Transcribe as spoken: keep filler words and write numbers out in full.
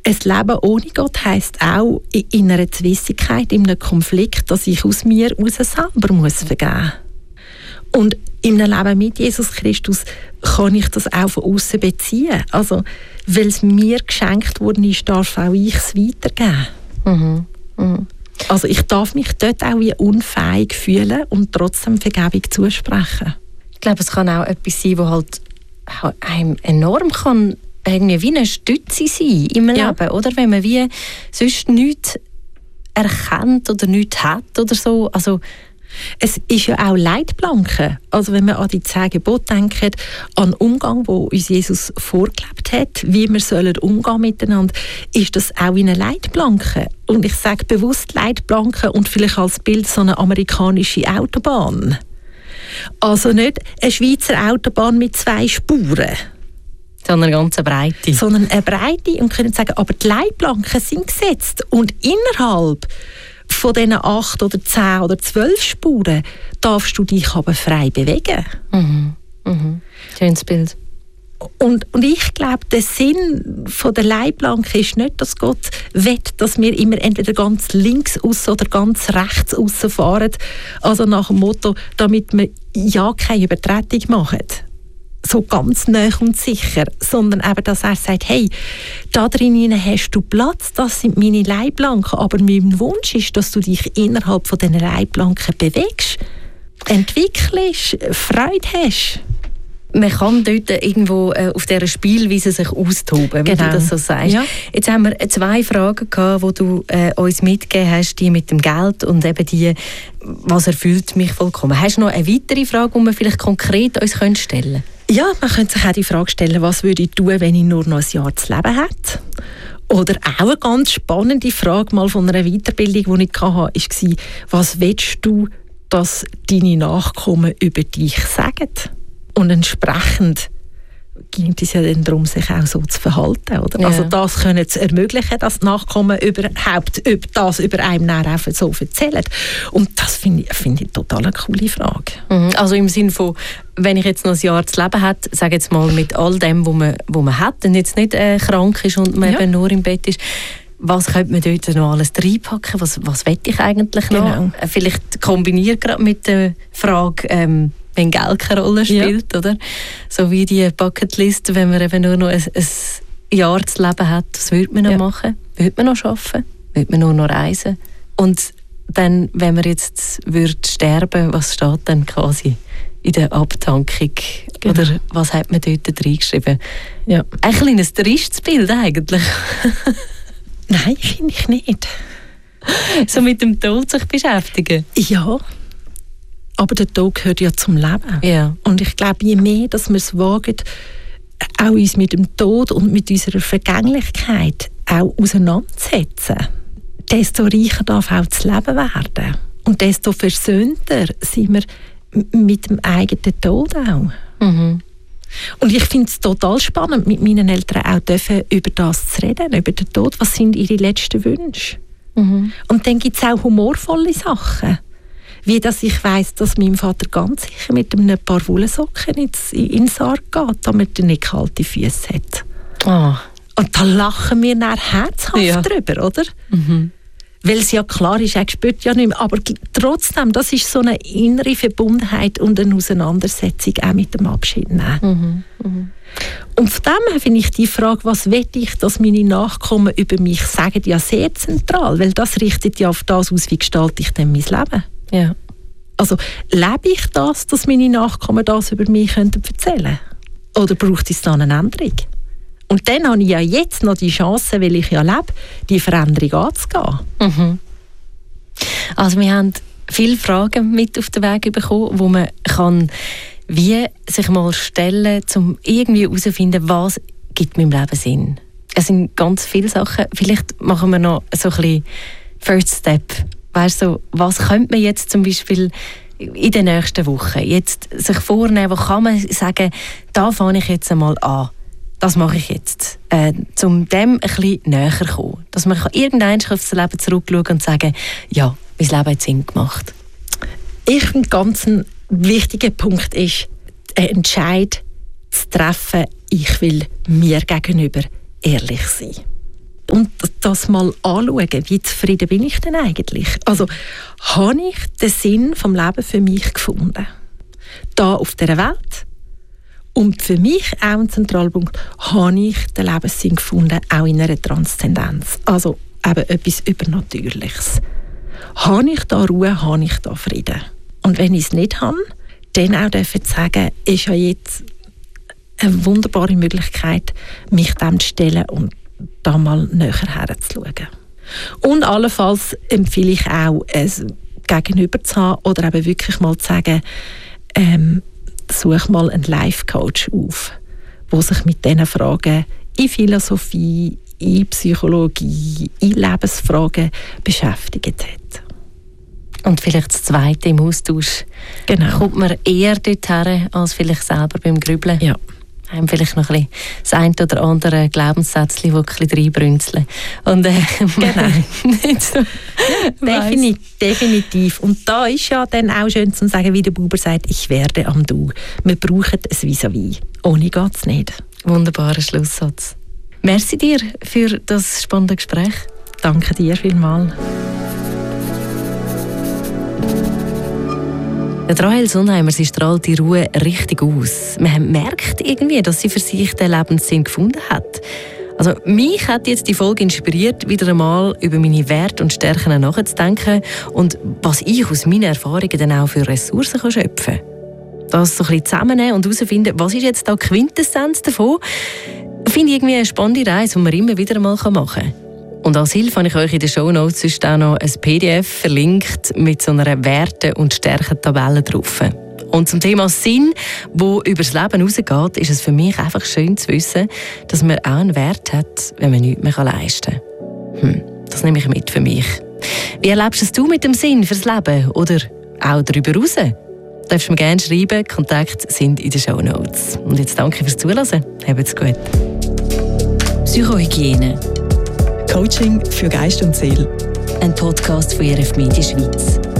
Ein Leben ohne Gott heisst auch in einer Zwissigkeit, in einem Konflikt, dass ich aus mir heraus selber muss vergeben muss. Und in einem Leben mit Jesus Christus kann ich das auch von außen beziehen. Also, weil es mir geschenkt worden ist, darf auch ich es weitergeben. Mhm. Mhm. Also ich darf mich dort auch wie unfähig fühlen und trotzdem Vergebung zusprechen. Ich glaube, es kann auch etwas sein, das halt einem enorm kann irgendwie wie eine Stütze sein im Ja. Leben, oder? Wenn man wie sonst nichts erkennt oder nichts hat oder so. Also, Es ist ja auch Leitplanken. Also wenn man an die zehn Gebote denkt, an den Umgang, wo uns Jesus vorgelebt hat, wie wir sollen umgehen miteinander, ist das auch eine Leitplanke. Und ich sage bewusst Leitplanke und vielleicht als Bild so eine amerikanische Autobahn. Also nicht eine Schweizer Autobahn mit zwei Spuren, sondern eine ganz breite. sondern eine Breite und können sagen, aber die Leitplanken sind gesetzt und innerhalb von diesen acht oder zehn oder zwölf Spuren darfst du dich aber frei bewegen. Mhm. Mhm. Schönes Bild. Und, und ich glaube, der Sinn von der Leitplanke ist nicht, dass Gott will, dass wir immer entweder ganz links aussen oder ganz rechts aussen fahren. Also nach dem Motto, damit wir ja keine Übertretung machen. So ganz nah und sicher, sondern eben, dass er sagt, hey, da drinnen hast du Platz, das sind meine Leitplanken, aber mein Wunsch ist, dass du dich innerhalb von diesen Leitplanken bewegst, entwickelst, Freude hast. Man kann dort irgendwo äh, auf dieser Spielweise sich austoben, wie Genau. du das so sagst. Ja. Jetzt haben wir zwei Fragen gehabt, die du äh, uns mitgegeben hast, die mit dem Geld und eben die, was erfüllt mich vollkommen. Hast du noch eine weitere Frage, die wir vielleicht konkret uns können stellen können? Ja, man könnte sich auch die Frage stellen, was würde ich tun, wenn ich nur noch ein Jahr zu leben hätte? Oder auch eine ganz spannende Frage mal von einer Weiterbildung, die ich hatte, war, was willst du, dass deine Nachkommen über dich sagen? Und entsprechend ging es ja dann darum, sich auch so zu verhalten. Oder? Ja. Also das können zu ermöglichen, dass die Nachkommen überhaupt über das über einem nachher so erzählen. Und das finde ich, find ich total eine coole Frage. Mhm. Also im Sinne von, wenn ich jetzt noch ein Jahr zu leben hätte, sage jetzt mal mit all dem, was man, was man hat, und jetzt nicht äh, krank ist und man Ja. eben nur im Bett ist, was könnte man dort noch alles reinpacken? Was, was will ich eigentlich noch? Genau. Äh, Vielleicht kombiniert gerade mit der Frage, ähm, wenn Geld keine Rolle spielt, ja. oder? So wie die Bucketlist, wenn man eben nur noch ein, ein Jahr zu leben hat, was würde man noch Ja. machen? Würde man noch arbeiten? Würde man nur noch reisen? Und dann, wenn man jetzt würde sterben, was steht dann quasi in der Abtankung? Genau. Oder was hat man dort reingeschrieben? Ja. Ein kleines tristes Bild eigentlich. Nein, finde ich nicht. So mit dem Tod sich beschäftigen. Ja, aber der Tod gehört ja zum Leben. Ja. Und ich glaube, je mehr, dass wir es wagen, auch uns mit dem Tod und mit unserer Vergänglichkeit auch auseinanderzusetzen, desto reicher darf auch das Leben werden. Und desto versöhnter sind wir mit dem eigenen Tod auch. Mhm. Und ich finde es total spannend, mit meinen Eltern auch dürfen, über das zu reden, über den Tod. Was sind ihre letzten Wünsche? Mhm. Und dann gibt es auch humorvolle Sachen. Wie dass ich weiss, dass mein Vater ganz sicher mit einem paar Wollsocken ins, in den Sarg geht, damit er nicht kalte Füße hat. Ah. Und da lachen wir dann herzhaft Ja. drüber, oder? Mhm. Weil es ja klar ist, er spürt ja nicht mehr. Aber trotzdem, das ist so eine innere Verbundenheit und eine Auseinandersetzung auch mit dem Abschied nehmen. Mhm. Mhm. Und von dem her finde ich die Frage, was will ich, dass meine Nachkommen über mich sagen, ja sehr zentral. Weil das richtet ja auf das aus, wie gestalte ich denn mein Leben. Ja. Also lebe ich das, dass meine Nachkommen das über mich könnten erzählen? Oder braucht es dann eine Änderung? Und dann habe ich ja jetzt noch die Chance, weil ich ja lebe, die Veränderung anzugehen. Mhm. Also wir haben viele Fragen mit auf den Weg bekommen, wo man kann wie sich mal stellen, um irgendwie herauszufinden, was gibt meinem Leben Sinn. Es sind ganz viele Sachen. Vielleicht machen wir noch so ein bisschen First Step. Weißt du, was könnte man jetzt zum Beispiel in den nächsten Wochen jetzt sich vornehmen, wo kann man sagen, da fange ich jetzt einmal an. Das mache ich jetzt, äh, um dem ein bisschen näher zu kommen. Dass man irgendwann auf das Leben zurückschauen und sagen, ja, mein Leben hat Sinn gemacht. Ich finde, ganz ein wichtiger Punkt ist, einen Entscheid zu treffen, ich will mir gegenüber ehrlich sein. und das mal anschauen, wie zufrieden bin ich denn eigentlich? Also, habe ich den Sinn vom Leben für mich gefunden? Da auf dieser Welt? Und für mich auch ein Zentralpunkt, habe ich den Lebenssinn gefunden, auch in einer Transzendenz. Also eben etwas Übernatürliches. Habe ich da Ruhe, habe ich da Frieden? Und wenn ich es nicht habe, dann auch dürfen sagen, ist ja jetzt eine wunderbare Möglichkeit, mich dem zu stellen und da mal näher herzuschauen. Und allenfalls empfehle ich auch, es gegenüber zu haben oder eben wirklich mal zu sagen, ähm, such mal einen Life-Coach auf, der sich mit diesen Fragen in Philosophie, in Psychologie, in Lebensfragen beschäftigt hat. Und vielleicht das Zweite im Austausch. Genau. Kommt man eher dorthin, als vielleicht selber beim Grübeln? Ja. Haben vielleicht noch ein bisschen das eine oder andere Glaubenssätzchen, die ein bisschen reinbrünzeln. Und, äh, genau. nicht so Definitiv, definitiv. Und da ist ja dann auch schön zu sagen, wie der Buber sagt, ich werde am Du. Wir brauchen ein Vis-à-vis. Ohne geht es nicht. Wunderbarer Schlusssatz. Merci dir für das spannende Gespräch. Danke dir vielmals. Der Rahel Sonnheimer, sie strahlt die Ruhe richtig aus. Man merkt irgendwie, dass sie für sich den Lebenssinn gefunden hat. Also mich hat jetzt die Folge inspiriert, wieder einmal über meine Werte und Stärken nachzudenken und was ich aus meinen Erfahrungen dann auch für Ressourcen kann schöpfen kann. Das so ein bisschen zusammennehmen und herausfinden, was ist jetzt da die Quintessenz davon, finde ich irgendwie eine spannende Reise, die man immer wieder einmal machen kann. Und als Hilfe habe ich euch in den Shownotes sonst auch noch ein P D F verlinkt mit so einer Werte- und Stärkentabelle drauf. Und zum Thema Sinn, wo über das Leben hinausgeht, ist es für mich einfach schön zu wissen, dass man auch einen Wert hat, wenn man nichts mehr leisten kann. Hm, das nehme ich mit für mich. Wie erlebst es du mit dem Sinn fürs Leben oder auch darüber hinaus? Darfst du mir gerne schreiben, Kontakte sind in den Shownotes. Und jetzt danke fürs Zuhören. Habt's gut. Psychohygiene. Coaching für Geist und Seele. Ein Podcast von R F Media Schweiz.